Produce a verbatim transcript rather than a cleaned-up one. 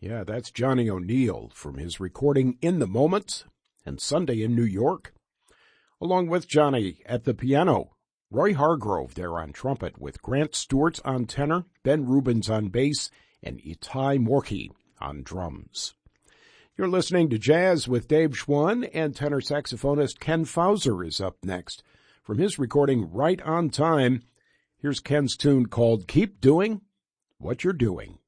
Yeah, that's Johnny O'Neill from his recording In the Moment and Sunday in New York. Along with Johnny at the piano, Roy Hargrove there on trumpet with Grant Stewart on tenor, Ben Rubens on bass, and Itai Morki on drums. You're listening to Jazz with Dave Schwann, and tenor saxophonist Ken Fauser is up next. From his recording Right on Time, here's Ken's tune called Keep Doing What You're Doing.